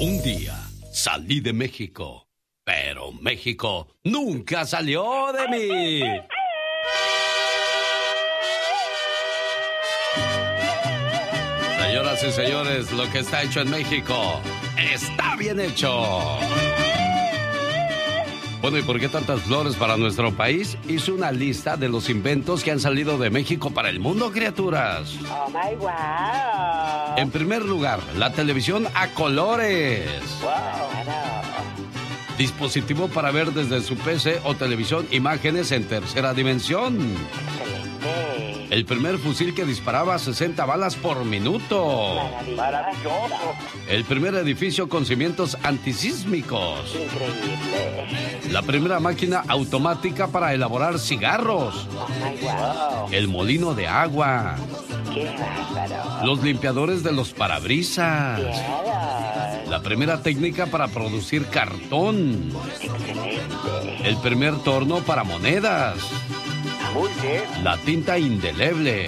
Un día salí de México, pero México nunca salió de mí. Señoras y señores, lo que está hecho en México está bien hecho. Bueno, ¿y por qué tantas flores para nuestro país? Hice una lista de los inventos que han salido de México para el mundo, criaturas. Oh my wow. En primer lugar, la televisión a colores. Wow. Dispositivo para ver desde su PC o televisión imágenes en tercera dimensión. Excelente. El primer fusil que disparaba 60 balas por minuto. Maravilloso. El primer edificio con cimientos antisísmicos. Increíble. La primera máquina automática para elaborar cigarros. Oh my wow. El molino de agua. Qué bárbaro. Los limpiadores de los parabrisas. Claro. La primera técnica para producir cartón. Excelente. El primer torno para monedas. Muy bien. La tinta indeleble.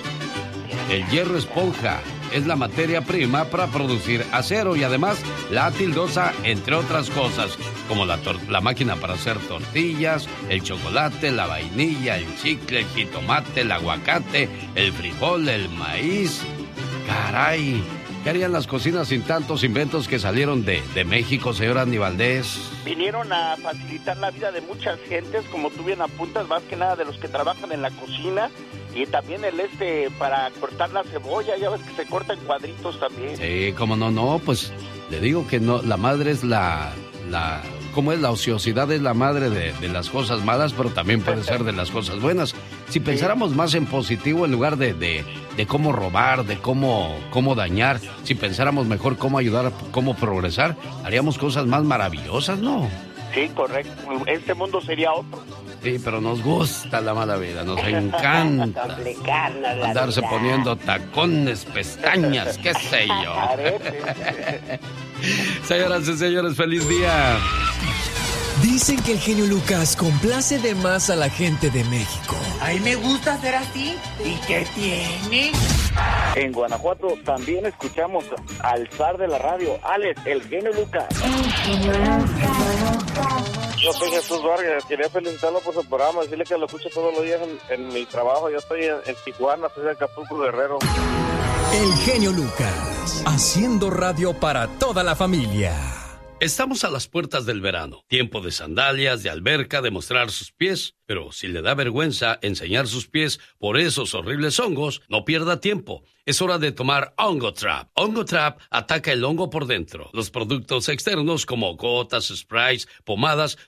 El hierro esponja es la materia prima para producir acero y además la tildosa, entre otras cosas, como la máquina para hacer tortillas, el chocolate, la vainilla, el chicle, el jitomate, el aguacate, el frijol, el maíz. ¡Caray! ¿Qué harían las cocinas sin tantos inventos que salieron de México, señor Andy Valdés? Vinieron a facilitar la vida de muchas gentes, como tú bien apuntas, más que nada de los que trabajan en la cocina, y también el para cortar la cebolla, ya ves que se corta en cuadritos también. Sí, como no, pues le digo que no, la madre es ¿cómo es? La ociosidad es la madre de las cosas malas, pero también puede ser de las cosas buenas. Si pensáramos más en positivo en lugar de cómo robar, de cómo dañar, si pensáramos mejor cómo ayudar, cómo progresar, haríamos cosas más maravillosas, ¿no? Sí, correcto. Este mundo sería otro. Sí, pero nos gusta la mala vida, nos encanta Complicarnos la andarse vida. poniendo tacones, pestañas, qué sé yo. Señoras y señores, feliz día. Dicen que el genio Lucas complace de más a la gente de México. A mí me gusta ser así. ¿Y qué tiene? En Guanajuato también escuchamos al zar de la radio, Alex, el genio Lucas. Yo soy Jesús Vargas, quería felicitarlo por su programa, decirle que lo escucho todos los días en mi trabajo. Yo estoy en Tijuana, soy de Acapulco, Guerrero. El genio Lucas, haciendo radio para toda la familia. Estamos a las puertas del verano, tiempo de sandalias, de alberca, de mostrar sus pies, pero si le da vergüenza enseñar sus pies por esos horribles hongos, no pierda tiempo. Es hora de tomar Ongotrap. Ongotrap ataca el hongo por dentro. Los productos externos como gotas, sprays, pomadas